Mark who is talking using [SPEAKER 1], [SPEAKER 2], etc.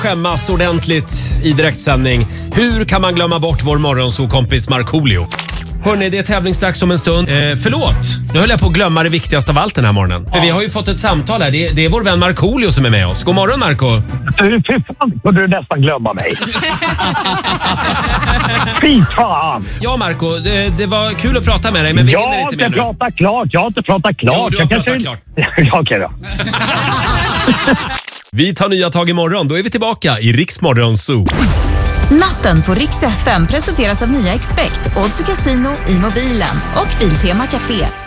[SPEAKER 1] Skämmas ordentligt i direktsändning. Hur kan man glömma bort vår morgonsokompis Markoolio? Hörrni, det är tävlingsdags om en stund. Förlåt, nu höll jag på att glömma det viktigaste av allt den här morgonen. För vi har ju fått ett samtal här. Det är vår vän Markoolio som är med oss. God morgon, Marco.
[SPEAKER 2] Fy fan, kunde du nästan glömma mig. Fy fan.
[SPEAKER 1] Ja, Marco, det var kul att prata med dig, men vi hinner inte mer nu.
[SPEAKER 2] Jag har inte pratat klart.
[SPEAKER 1] Jo, du har pratat klart.
[SPEAKER 2] Ja, okej då.
[SPEAKER 1] Vi tar nya tag imorgon. Då är vi tillbaka i Rix Morgon Zoo.
[SPEAKER 3] Natten på Rix FM presenteras av nya Expect, Odds Casino i mobilen och Biltema Café.